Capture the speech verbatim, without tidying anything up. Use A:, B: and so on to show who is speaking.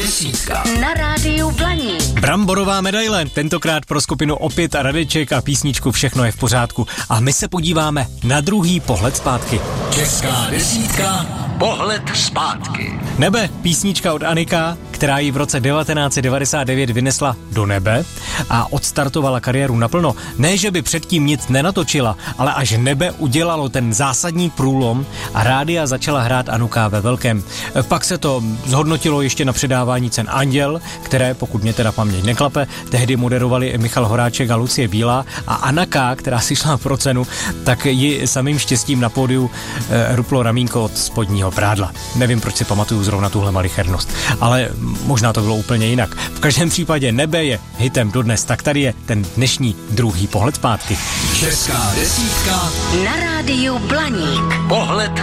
A: desítka
B: na rádiu Blaník.
C: Bramborová medaile, tentokrát pro skupinu Opět a Radeček a písničku Všechno je v pořádku. A my se podíváme na druhý pohled zpátky.
A: Česká desítka, pohled zpátky.
C: Nebe, písnička od Anika, která ji v roce devatenáct set devadesát devět vynesla do nebe a odstartovala kariéru naplno. Ne, že by předtím nic nenatočila, ale až Nebe udělalo ten zásadní průlom a rádia začala hrát Anuka ve velkém. Pak se to zhodnotilo ještě na předávání cen Anděl, které, pokud mě teda paměť neklape, tehdy moderovali Michal Horáček a Lucie Bílá, a Anaka, která si šla pro cenu, tak ji samým štěstím na pódiu e, ruplo ramínko od spodního prádla. Nevím, proč si pamatuju zrovna tuhle malichernost, ale možná to bylo úplně jinak. V každém případě Nebe je hitem dodnes, tak tady je ten dnešní druhý pohled zpátky.
A: Česká desítka
B: na rádiu Blaník.
A: Pohled